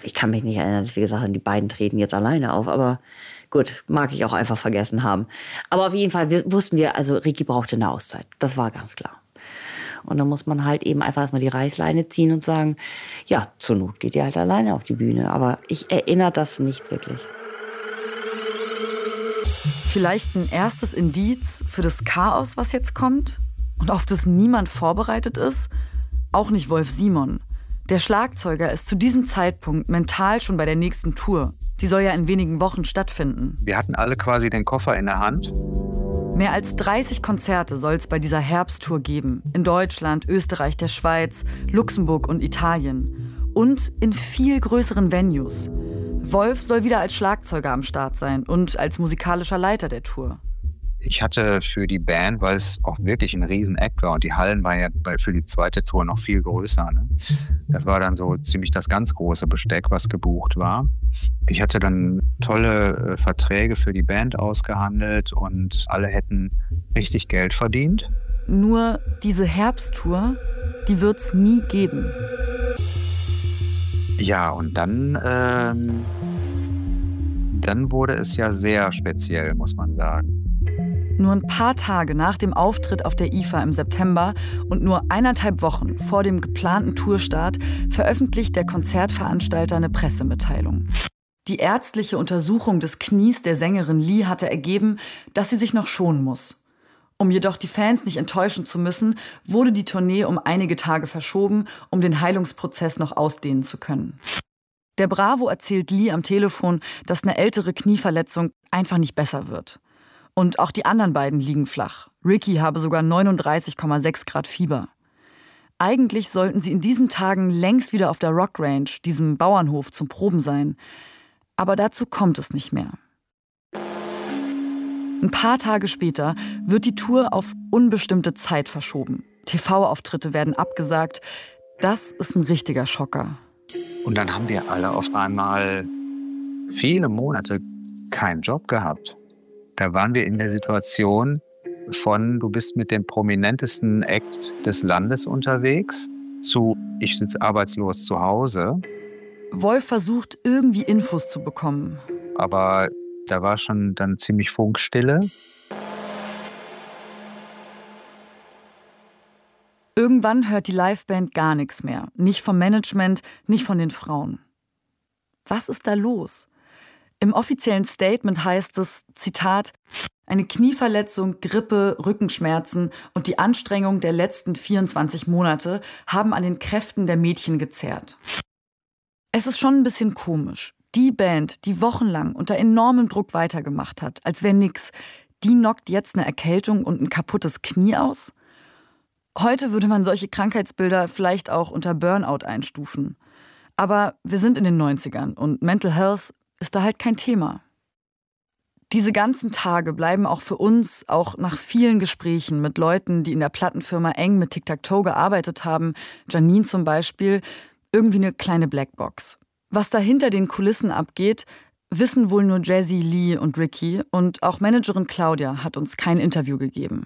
Ich kann mich nicht erinnern, dass wir gesagt haben, die beiden treten jetzt alleine auf. Aber gut, mag ich auch einfach vergessen haben. Aber auf jeden Fall wussten wir, also Ricky brauchte eine Auszeit. Das war ganz klar. Und dann muss man halt eben einfach erstmal die Reißleine ziehen und sagen, ja, zur Not geht ihr halt alleine auf die Bühne. Aber ich erinnere das nicht wirklich. Vielleicht ein erstes Indiz für das Chaos, was jetzt kommt und auf das niemand vorbereitet ist? Auch nicht Wolf Simon. Der Schlagzeuger ist zu diesem Zeitpunkt mental schon bei der nächsten Tour. Die soll ja in wenigen Wochen stattfinden. Wir hatten alle quasi den Koffer in der Hand. Mehr als 30 Konzerte soll es bei dieser Herbsttour geben. In Deutschland, Österreich, der Schweiz, Luxemburg und Italien. Und in viel größeren Venues. Wolf soll wieder als Schlagzeuger am Start sein und als musikalischer Leiter der Tour. Ich hatte für die Band, weil es auch wirklich ein Riesen-Act war und die Hallen waren ja für die zweite Tour noch viel größer. Ne? Das war dann so ziemlich das ganz große Besteck, was gebucht war. Ich hatte dann tolle Verträge für die Band ausgehandelt und alle hätten richtig Geld verdient. Nur diese Herbsttour, die wird es nie geben. Ja, und dann wurde es ja sehr speziell, muss man sagen. Nur ein paar Tage nach dem Auftritt auf der IFA im September und nur 1,5 Wochen vor dem geplanten Tourstart veröffentlicht der Konzertveranstalter eine Pressemitteilung. Die ärztliche Untersuchung des Knies der Sängerin Lee hatte ergeben, dass sie sich noch schonen muss. Um jedoch die Fans nicht enttäuschen zu müssen, wurde die Tournee um einige Tage verschoben, um den Heilungsprozess noch ausdehnen zu können. Der Bravo erzählt Lee am Telefon, dass eine ältere Knieverletzung einfach nicht besser wird. Und auch die anderen beiden liegen flach. Ricky habe sogar 39,6 Grad Fieber. Eigentlich sollten sie in diesen Tagen längst wieder auf der Rock Range, diesem Bauernhof, zum Proben sein. Aber dazu kommt es nicht mehr. Ein paar Tage später wird die Tour auf unbestimmte Zeit verschoben. TV-Auftritte werden abgesagt. Das ist ein richtiger Schocker. Und dann haben wir alle auf einmal viele Monate keinen Job gehabt. Da waren wir in der Situation von, du bist mit dem prominentesten Act des Landes unterwegs, zu, ich sitze arbeitslos zu Hause. Wolf versucht, irgendwie Infos zu bekommen. Aber da war schon dann ziemlich Funkstille. Irgendwann hört die Liveband gar nichts mehr. Nicht vom Management, nicht von den Frauen. Was ist da los? Im offiziellen Statement heißt es, Zitat, eine Knieverletzung, Grippe, Rückenschmerzen und die Anstrengung der letzten 24 Monate haben an den Kräften der Mädchen gezerrt. Es ist schon ein bisschen komisch. Die Band, die wochenlang unter enormem Druck weitergemacht hat, als wäre nix, die knockt jetzt eine Erkältung und ein kaputtes Knie aus? Heute würde man solche Krankheitsbilder vielleicht auch unter Burnout einstufen. Aber wir sind in den 90ern und Mental Health ist da halt kein Thema. Diese ganzen Tage bleiben auch für uns, auch nach vielen Gesprächen mit Leuten, die in der Plattenfirma eng mit Tic Tac Toe gearbeitet haben, Janine zum Beispiel, irgendwie eine kleine Blackbox. Was da hinter den Kulissen abgeht, wissen wohl nur Jazzy, Lee und Ricky, und auch Managerin Claudia hat uns kein Interview gegeben.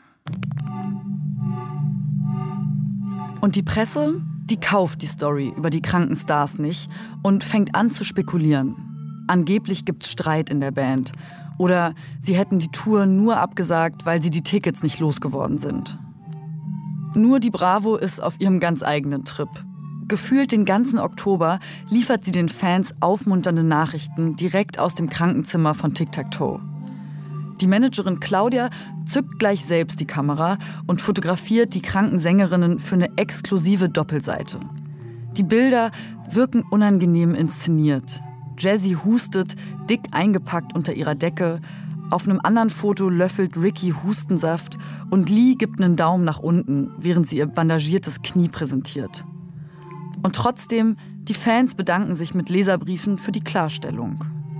Und die Presse, die kauft die Story über die kranken Stars nicht und fängt an zu spekulieren. Angeblich gibt's Streit in der Band. Oder sie hätten die Tour nur abgesagt, weil sie die Tickets nicht losgeworden sind. Nur die Bravo ist auf ihrem ganz eigenen Trip. Gefühlt den ganzen Oktober liefert sie den Fans aufmunternde Nachrichten direkt aus dem Krankenzimmer von Tic Tac Toe. Die Managerin Claudia zückt gleich selbst die Kamera und fotografiert die kranken Sängerinnen für eine exklusive Doppelseite. Die Bilder wirken unangenehm inszeniert. Jazzy hustet, dick eingepackt unter ihrer Decke. Auf einem anderen Foto löffelt Ricky Hustensaft und Lee gibt einen Daumen nach unten, während sie ihr bandagiertes Knie präsentiert. Und trotzdem, die Fans bedanken sich mit Leserbriefen für die Klarstellung.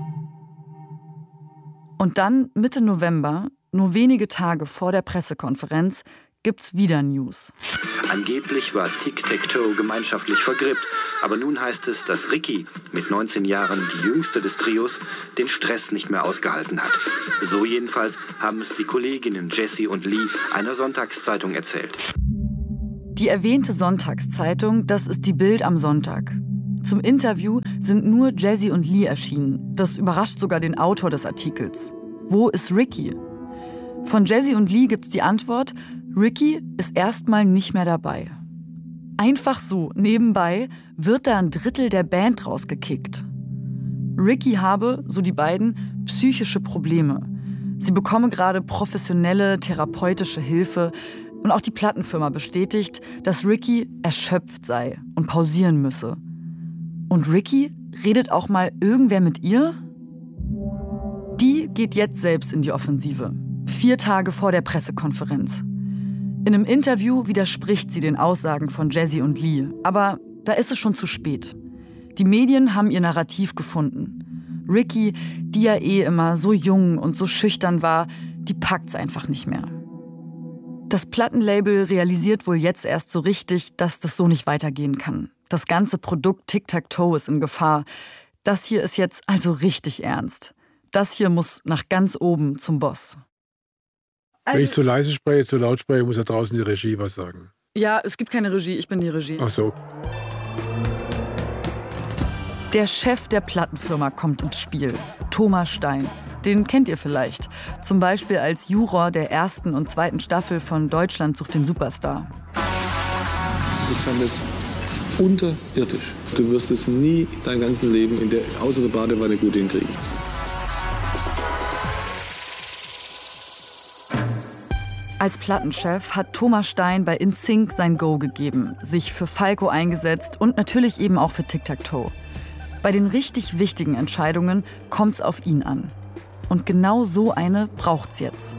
Und dann, Mitte November, nur wenige Tage vor der Pressekonferenz, gibt's wieder News. Angeblich war Tic Tac Toe gemeinschaftlich vergrippt. Aber nun heißt es, dass Ricky, mit 19 Jahren die jüngste des Trios, den Stress nicht mehr ausgehalten hat. So jedenfalls haben es die Kolleginnen Jessie und Lee einer Sonntagszeitung erzählt. Die erwähnte Sonntagszeitung, das ist die Bild am Sonntag. Zum Interview sind nur Jessie und Lee erschienen. Das überrascht sogar den Autor des Artikels. Wo ist Ricky? Von Jessie und Lee gibt's die Antwort, Ricky ist erstmal nicht mehr dabei. Einfach so, nebenbei, wird da ein Drittel der Band rausgekickt. Ricky habe, so die beiden, psychische Probleme. Sie bekomme gerade professionelle therapeutische Hilfe und auch die Plattenfirma bestätigt, dass Ricky erschöpft sei und pausieren müsse. Und Ricky redet auch mal irgendwer mit ihr? Die geht jetzt selbst in die Offensive. 4 Tage vor der Pressekonferenz. In einem Interview widerspricht sie den Aussagen von Jessie und Lee. Aber da ist es schon zu spät. Die Medien haben ihr Narrativ gefunden. Ricky, die ja immer so jung und so schüchtern war, die packt's einfach nicht mehr. Das Plattenlabel realisiert wohl jetzt erst so richtig, dass das so nicht weitergehen kann. Das ganze Produkt Tic-Tac-Toe ist in Gefahr. Das hier ist jetzt also richtig ernst. Das hier muss nach ganz oben zum Boss. Wenn ich zu leise spreche, zu laut spreche, muss ja draußen die Regie was sagen. Ja, es gibt keine Regie, ich bin die Regie. Ach so. Der Chef der Plattenfirma kommt ins Spiel, Thomas Stein. Den kennt ihr vielleicht. Zum Beispiel als Juror der 1. und 2. Staffel von Deutschland sucht den Superstar. Ich fand es unterirdisch. Du wirst es nie dein ganzes Leben außer der Badewanne gut hinkriegen. Als Plattenchef hat Thomas Stein bei InSync sein Go gegeben, sich für Falco eingesetzt und natürlich eben auch für Tic-Tac-Toe. Bei den richtig wichtigen Entscheidungen kommt's auf ihn an. Und genau so eine braucht's jetzt.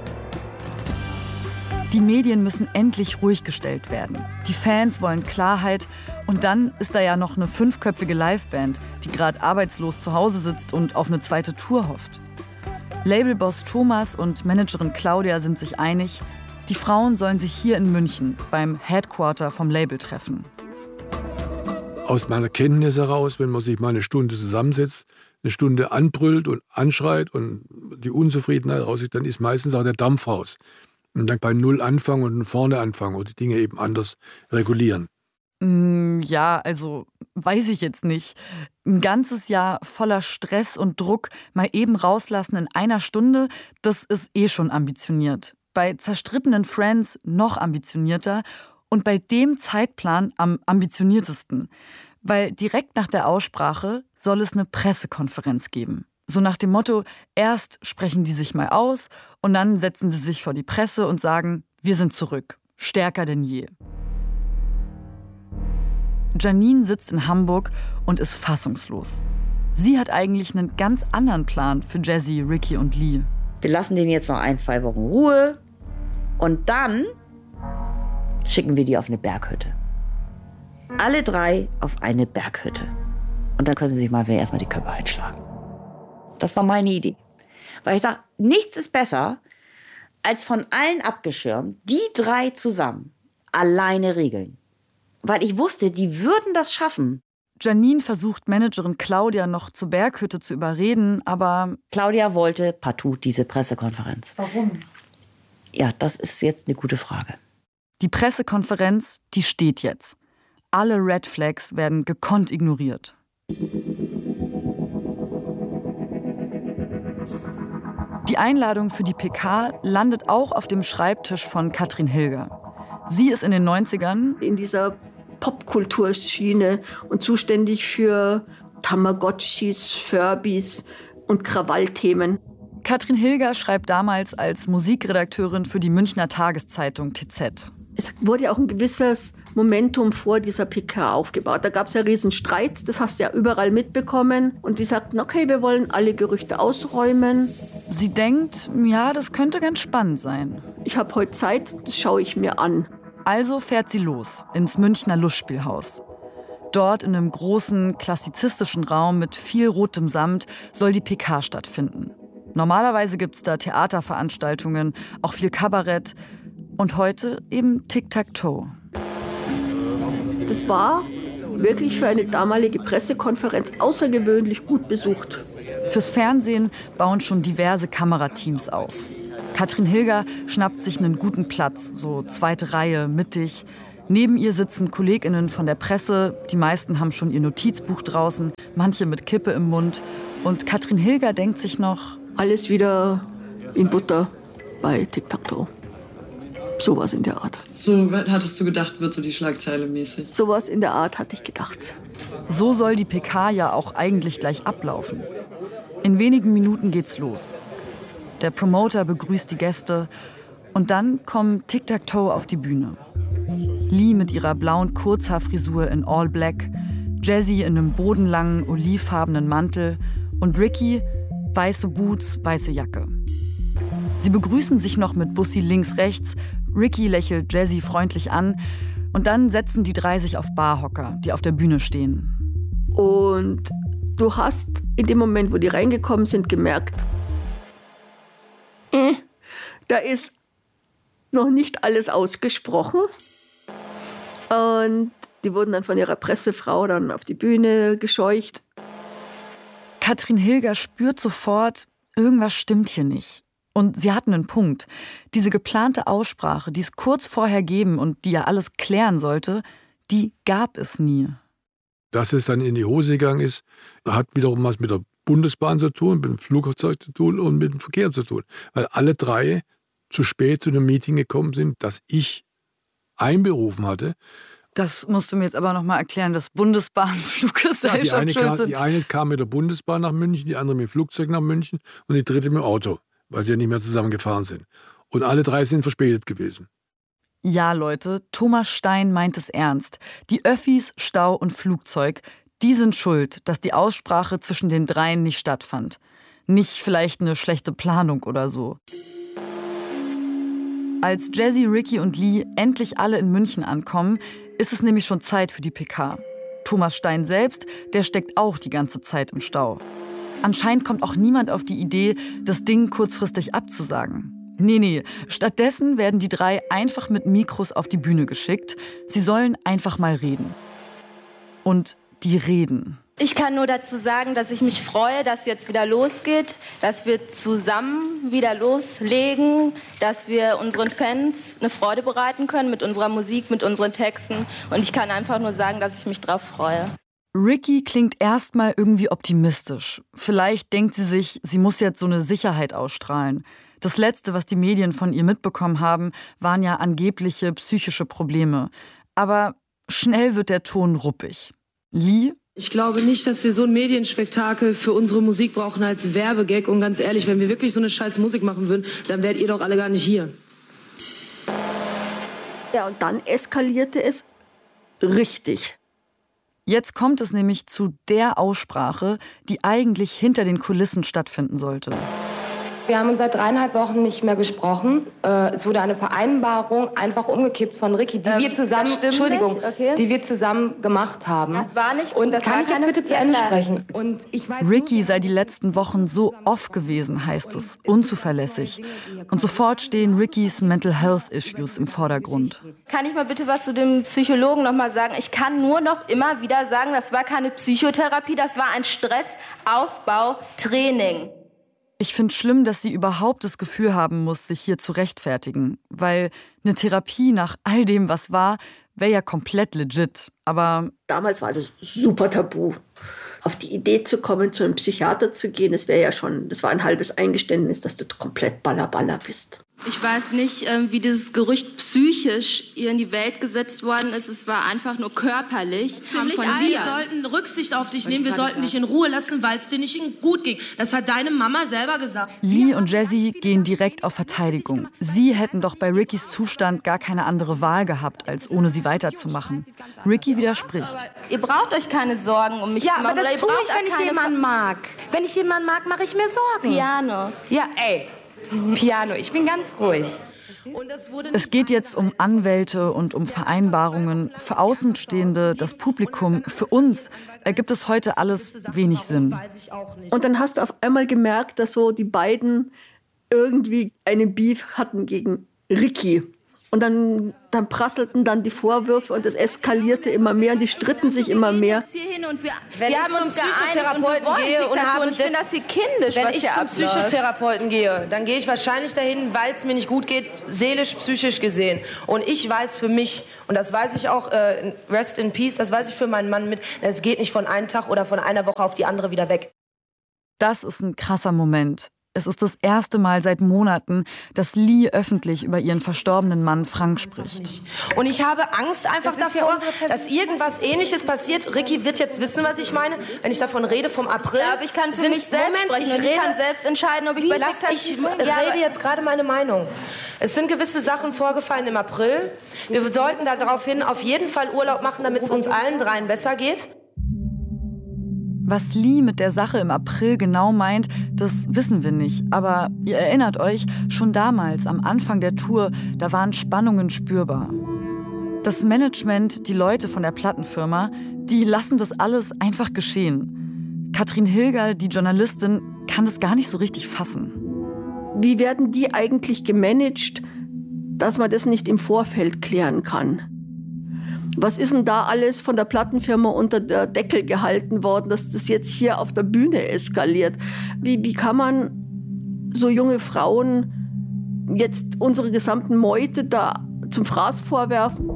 Die Medien müssen endlich ruhig gestellt werden. Die Fans wollen Klarheit. Und dann ist da ja noch eine 5-köpfige Liveband, die gerade arbeitslos zu Hause sitzt und auf eine zweite Tour hofft. Labelboss Thomas und Managerin Claudia sind sich einig, die Frauen sollen sich hier in München beim Headquarter vom Label treffen. Aus meiner Kenntnis heraus, wenn man sich mal eine Stunde zusammensetzt, eine Stunde anbrüllt und anschreit und die Unzufriedenheit raussieht, dann ist meistens auch der Dampf raus. Und dann bei Null anfangen und vorne anfangen oder die Dinge eben anders regulieren. Ja, also weiß ich jetzt nicht. Ein ganzes Jahr voller Stress und Druck mal eben rauslassen in einer Stunde, das ist schon ambitioniert. Bei zerstrittenen Friends noch ambitionierter und bei dem Zeitplan am ambitioniertesten. Weil direkt nach der Aussprache soll es eine Pressekonferenz geben. So nach dem Motto, erst sprechen die sich mal aus und dann setzen sie sich vor die Presse und sagen, wir sind zurück, stärker denn je. Janine sitzt in Hamburg und ist fassungslos. Sie hat eigentlich einen ganz anderen Plan für Jessie, Ricky und Lee. Wir lassen denen jetzt noch 1-2 Wochen Ruhe und dann schicken wir die auf eine Berghütte. Alle 3 auf eine Berghütte. Und dann können sie sich mal erstmal die Köpfe einschlagen. Das war meine Idee. Weil ich sage, nichts ist besser, als von allen abgeschirmt, die 3 zusammen alleine regeln. Weil ich wusste, die würden das schaffen. Janine versucht Managerin Claudia noch zur Berghütte zu überreden, aber Claudia wollte partout diese Pressekonferenz. Warum? Ja, das ist jetzt eine gute Frage. Die Pressekonferenz, die steht jetzt. Alle Red Flags werden gekonnt ignoriert. Die Einladung für die PK landet auch auf dem Schreibtisch von Katrin Hilger. Sie ist in den 90ern in dieser Popkulturschiene und zuständig für Tamagotchis, Furbies und Krawallthemen. Katrin Hilger schreibt damals als Musikredakteurin für die Münchner Tageszeitung TZ. Es wurde auch ein gewisses Momentum vor dieser PK aufgebaut. Da gab es ja riesen Streits, das hast du ja überall mitbekommen. Und die sagten, okay, wir wollen alle Gerüchte ausräumen. Sie denkt, ja, das könnte ganz spannend sein. Ich habe heute Zeit, das schaue ich mir an. Also fährt sie los ins Münchner Lustspielhaus. Dort in einem großen, klassizistischen Raum mit viel rotem Samt soll die PK stattfinden. Normalerweise gibt es da Theaterveranstaltungen, auch viel Kabarett und heute eben Tic-Tac-Toe. Das war wirklich für eine damalige Pressekonferenz außergewöhnlich gut besucht. Fürs Fernsehen bauen schon diverse Kamerateams auf. Katrin Hilger schnappt sich einen guten Platz, so 2. Reihe, mittig. Neben ihr sitzen KollegInnen von der Presse. Die meisten haben schon ihr Notizbuch draußen, manche mit Kippe im Mund. Und Katrin Hilger denkt sich noch: Alles wieder in Butter bei Tic-Tac-Toe. Sowas in der Art. So hattest du gedacht, wird so die Schlagzeile mäßig? Sowas in der Art hatte ich gedacht. So soll die PK ja auch eigentlich gleich ablaufen. In wenigen Minuten geht's los. Der Promoter begrüßt die Gäste und dann kommen Tic-Tac-Toe auf die Bühne. Lee mit ihrer blauen Kurzhaarfrisur in All Black, Jessie in einem bodenlangen, olivfarbenen Mantel und Ricky weiße Boots, weiße Jacke. Sie begrüßen sich noch mit Bussi links, rechts. Ricky lächelt Jessie freundlich an und dann setzen die drei sich auf Barhocker, die auf der Bühne stehen. Und du hast in dem Moment, wo die reingekommen sind, gemerkt, da ist noch nicht alles ausgesprochen. Und die wurden dann von ihrer Pressefrau dann auf die Bühne gescheucht. Katrin Hilger spürt sofort, irgendwas stimmt hier nicht. Und sie hatten einen Punkt. Diese geplante Aussprache, die es kurz vorher geben und die ja alles klären sollte, die gab es nie. Dass es dann in die Hose gegangen ist, hat wiederum was mit der Bundesbahn zu tun, mit dem Flugzeug zu tun und mit dem Verkehr zu tun. Weil alle drei zu spät zu einem Meeting gekommen sind, das ich einberufen hatte. Das musst du mir jetzt aber noch mal erklären, dass Bundesbahn, Fluggesellschaft schuld sind. Die eine kam mit der Bundesbahn nach München, die andere mit dem Flugzeug nach München und die dritte mit dem Auto, weil sie ja nicht mehr zusammen gefahren sind. Und alle drei sind verspätet gewesen. Ja, Leute, Thomas Stein meint es ernst. Die Öffis, Stau und Flugzeug, die sind schuld, dass die Aussprache zwischen den dreien nicht stattfand. Nicht vielleicht eine schlechte Planung oder so. Als Jessie, Ricky und Lee endlich alle in München ankommen, ist es nämlich schon Zeit für die PK. Thomas Stein selbst, der steckt auch die ganze Zeit im Stau. Anscheinend kommt auch niemand auf die Idee, das Ding kurzfristig abzusagen. Nee, stattdessen werden die drei einfach mit Mikros auf die Bühne geschickt. Sie sollen einfach mal reden. Und die reden. Ich kann nur dazu sagen, dass ich mich freue, dass es jetzt wieder losgeht, dass wir zusammen wieder loslegen, dass wir unseren Fans eine Freude bereiten können mit unserer Musik, mit unseren Texten. Und ich kann einfach nur sagen, dass ich mich drauf freue. Ricky klingt erstmal irgendwie optimistisch. Vielleicht denkt sie sich, sie muss jetzt so eine Sicherheit ausstrahlen. Das Letzte, was die Medien von ihr mitbekommen haben, waren ja angebliche psychische Probleme. Aber schnell wird der Ton ruppig. Lee? Ich glaube nicht, dass wir so ein Medienspektakel für unsere Musik brauchen als Werbegag. Und ganz ehrlich, wenn wir wirklich so eine scheiß Musik machen würden, dann wärt ihr doch alle gar nicht hier. Ja, und dann eskalierte es richtig. Jetzt kommt es nämlich zu der Aussprache, die eigentlich hinter den Kulissen stattfinden sollte. Wir haben uns seit 3,5 Wochen nicht mehr gesprochen. Es wurde eine Vereinbarung einfach umgekippt von Ricky, die wir zusammen, die wir zusammen gemacht haben. Das war nicht. Und das kann ich jetzt bitte zu Ende sprechen. Und ich weiß Ricky sei die letzten Wochen so off gewesen, heißt es, unzuverlässig. Und sofort stehen Rickys Mental Health Issues im Vordergrund. Kann ich mal bitte was zu dem Psychologen noch mal sagen? Ich kann nur noch immer wieder sagen, das war keine Psychotherapie, das war ein Stressaufbautraining. Ich finde schlimm, dass sie überhaupt das Gefühl haben muss, sich hier zu rechtfertigen. Weil eine Therapie nach all dem, was war, wäre ja komplett legit. Aber damals war das super tabu. Auf die Idee zu kommen, zu einem Psychiater zu gehen, das war ein halbes Eingeständnis, dass du komplett Baller bist. Ich weiß nicht, wie dieses Gerücht psychisch ihr in die Welt gesetzt worden ist. Es war einfach nur körperlich. Wir sollten Rücksicht auf dich nehmen. Wir sollten dich in Ruhe lassen, weil es dir nicht gut ging. Das hat deine Mama selber gesagt. Lee und Jessie gehen direkt auf Verteidigung. Sie hätten doch bei Rickys Zustand gar keine andere Wahl gehabt, als ohne sie weiterzumachen. Ricky widerspricht. Ihr braucht euch keine Sorgen um mich zu machen. Ja, aber das tue ich, wenn ich jemanden mag. Wenn ich jemanden mag, mache ich mir Sorgen. Piano. Ja, Piano, ich bin ganz ruhig. Es geht jetzt um Anwälte und um Vereinbarungen. Für Außenstehende, das Publikum, für uns ergibt es heute alles wenig Sinn. Und dann hast du auf einmal gemerkt, dass so die beiden irgendwie einen Beef hatten gegen Ricky. Und dann prasselten dann die Vorwürfe und es eskalierte immer mehr und die stritten sich immer mehr. Wenn ich zum Psychotherapeuten gehe und habe, ich finde das hier kindisch, wenn ich zum Psychotherapeuten gehe, dann gehe ich wahrscheinlich dahin, weil es mir nicht gut geht, seelisch, psychisch gesehen. Und ich weiß für mich, und das weiß ich auch, rest in peace, das weiß ich für meinen Mann mit, es geht nicht von einem Tag oder von einer Woche auf die andere wieder weg. Das ist ein krasser Moment. Es ist das erste Mal seit Monaten, dass Lee öffentlich über ihren verstorbenen Mann Frank spricht. Und ich habe Angst einfach davor, dass irgendwas Ähnliches passiert. Ricky wird jetzt wissen, was ich meine, wenn ich davon rede, vom April. Ja, aber ich kann für mich selbst sprechen. Ich kann selbst entscheiden, ob ich bei Ich rede jetzt gerade meine Meinung. Es sind gewisse Sachen vorgefallen im April. Wir sollten daraufhin auf jeden Fall Urlaub machen, damit es uns allen dreien besser geht. Was Lee mit der Sache im April genau meint, das wissen wir nicht. Aber ihr erinnert euch, schon damals, am Anfang der Tour, da waren Spannungen spürbar. Das Management, die Leute von der Plattenfirma, die lassen das alles einfach geschehen. Katrin Hilger, die Journalistin, kann das gar nicht so richtig fassen. Wie werden die eigentlich gemanagt, dass man das nicht im Vorfeld klären kann? Was ist denn da alles von der Plattenfirma unter der Deckel gehalten worden, dass das jetzt hier auf der Bühne eskaliert? Wie kann man so junge Frauen jetzt unsere gesamten Meute da zum Fraß vorwerfen?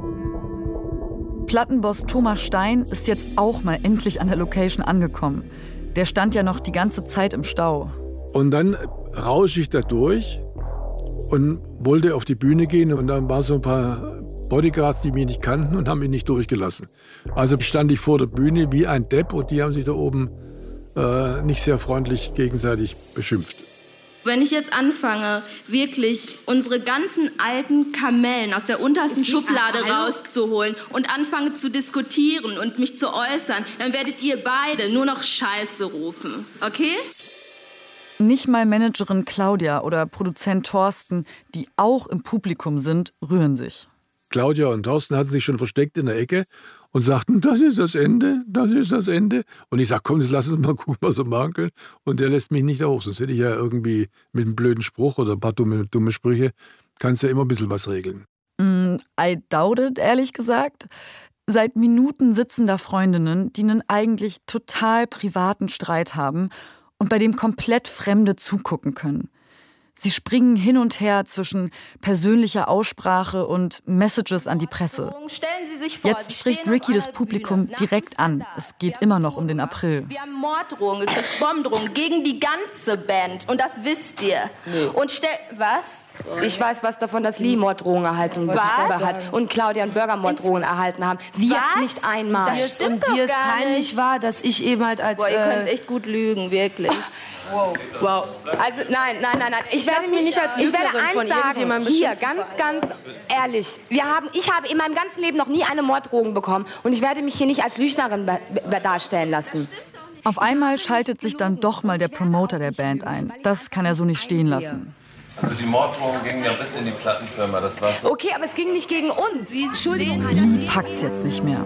Plattenboss Thomas Stein ist jetzt auch mal endlich an der Location angekommen. Der stand ja noch die ganze Zeit im Stau. Und dann rausche ich da durch und wollte auf die Bühne gehen und dann war so ein paar Bodyguards, die mich nicht kannten und haben mich nicht durchgelassen. Also stand ich vor der Bühne wie ein Depp und die haben sich da oben nicht sehr freundlich gegenseitig beschimpft. Wenn ich jetzt anfange, wirklich unsere ganzen alten Kamellen aus der untersten Schublade rauszuholen und anfange zu diskutieren und mich zu äußern, dann werdet ihr beide nur noch Scheiße rufen, okay? Nicht mal Managerin Claudia oder Produzent Thorsten, die auch im Publikum sind, rühren sich. Claudia und Thorsten hatten sich schon versteckt in der Ecke und sagten, das ist das Ende, das ist das Ende. Und ich sag, komm, jetzt lass uns mal gucken, was wir machen können. Und der lässt mich nicht auf, sonst hätte ich ja irgendwie mit einem blöden Spruch oder ein paar dumme Sprüche, kannst ja immer ein bisschen was regeln. I doubt it, ehrlich gesagt. Seit Minuten sitzen da Freundinnen, die einen eigentlich total privaten Streit haben und bei dem komplett Fremde zugucken können. Sie springen hin und her zwischen persönlicher Aussprache und Messages an die Presse. Jetzt spricht Ricky das Publikum direkt an. Es geht immer noch um den April. Wir haben Morddrohungen gekriegt, Bombendrohungen gegen die ganze Band. Und das wisst ihr. Nee. Und was? Ich weiß was davon, dass Lee Morddrohungen erhalten hat und Claudia und Burger Morddrohungen erhalten haben. Wir nicht einmal. Das stimmt und dir ist peinlich war, dass ich eben halt als... Boah, ihr könnt echt gut lügen, wirklich. Wow. Also nein. Ich werde mich nicht als Lügnerin von irgendjemandem beschimpfen. Hier, ganz ehrlich. Ich habe in meinem ganzen Leben noch nie eine Morddrohung bekommen. Und ich werde mich hier nicht als Lügnerin darstellen lassen. Auf einmal schaltet sich dann doch mal der Promoter der Band ein. Das kann er so nicht stehen lassen. Also die Morddrohung ging ja bis in die Plattenfirma, das war schon... Okay, aber es ging nicht gegen uns. Entschuldigung. Lee packt's jetzt nicht mehr.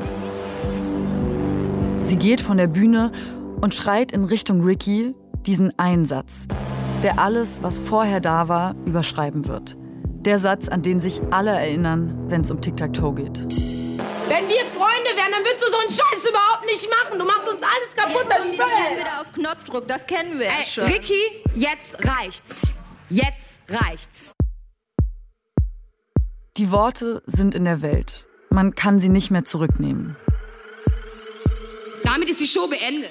Sie geht von der Bühne und schreit in Richtung Ricky diesen Einsatz, der alles, was vorher da war, überschreiben wird. Der Satz, an den sich alle erinnern, wenn es um Tic-Tac-Toe geht. Wenn wir Freunde wären, dann würdest du so einen Scheiß überhaupt nicht machen. Du machst uns alles kaputt. Das ist wieder auf Knopfdruck, das kennen wir ja schon. Ricky, jetzt reicht's. Jetzt reicht's. Die Worte sind in der Welt. Man kann sie nicht mehr zurücknehmen. Damit ist die Show beendet.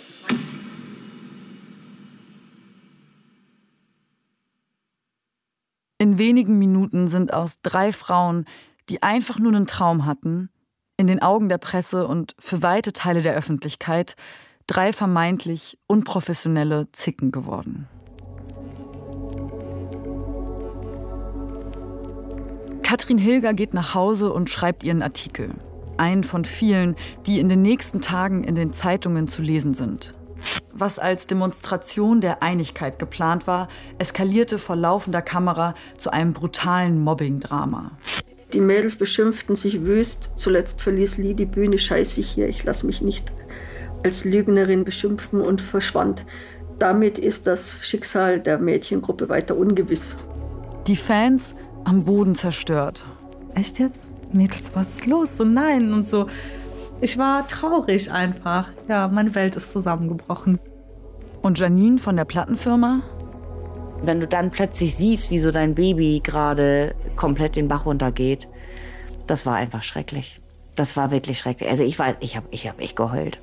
In wenigen Minuten sind aus 3 Frauen, die einfach nur einen Traum hatten, in den Augen der Presse und für weite Teile der Öffentlichkeit 3 vermeintlich unprofessionelle Zicken geworden. Katrin Hilger geht nach Hause und schreibt ihren Artikel. Einen von vielen, die in den nächsten Tagen in den Zeitungen zu lesen sind. Was als Demonstration der Einigkeit geplant war, eskalierte vor laufender Kamera zu einem brutalen Mobbing-Drama. Die Mädels beschimpften sich wüst. Zuletzt verließ Lee die Bühne. Scheiße hier, ich lasse mich nicht als Lügnerin beschimpfen und verschwand. Damit ist das Schicksal der Mädchengruppe weiter ungewiss. Die Fans am Boden zerstört. echt jetzt? Mädels, was ist los? Und nein und so. Ich war traurig einfach. Ja, meine Welt ist zusammengebrochen. Und Janine von der Plattenfirma? Wenn du dann plötzlich siehst, wie so dein Baby gerade komplett den Bach runtergeht, das war einfach schrecklich. Das war wirklich schrecklich. Also ich hab echt geheult.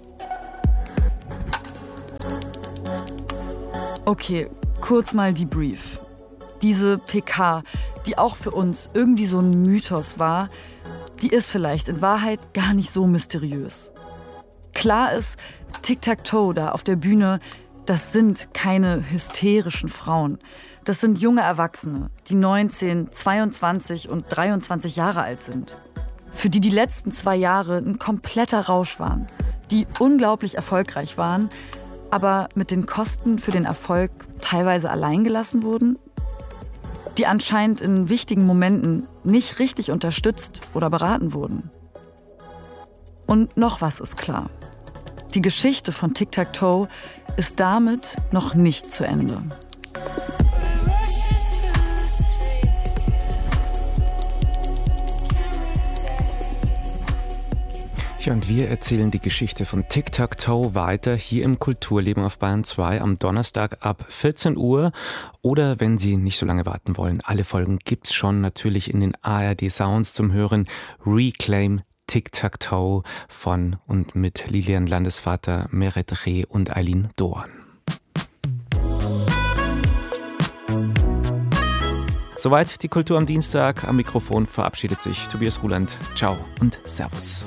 Okay, kurz mal Debrief. Diese PK, die auch für uns irgendwie so ein Mythos war, die ist vielleicht in Wahrheit gar nicht so mysteriös. Klar ist, Tic-Tac-Toe da auf der Bühne, das sind keine hysterischen Frauen. Das sind junge Erwachsene, die 19, 22 und 23 Jahre alt sind. Für die letzten 2 Jahre ein kompletter Rausch waren. Die unglaublich erfolgreich waren, aber mit den Kosten für den Erfolg teilweise allein gelassen wurden. Die anscheinend in wichtigen Momenten nicht richtig unterstützt oder beraten wurden. Und noch was ist klar. Die Geschichte von Tic-Tac-Toe ist damit noch nicht zu Ende. Ja, und wir erzählen die Geschichte von Tic-Tac-Toe weiter hier im Kulturleben auf Bayern 2 am Donnerstag ab 14 Uhr. Oder wenn Sie nicht so lange warten wollen, alle Folgen gibt's schon natürlich in den ARD Sounds zum Hören. Reclaim Tic-Tac-Toe von und mit Lilian Landesvater, Meret Reh und Eileen Doorn. Soweit die Kultur am Dienstag. Am Mikrofon verabschiedet sich Tobias Ruland. Ciao und Servus.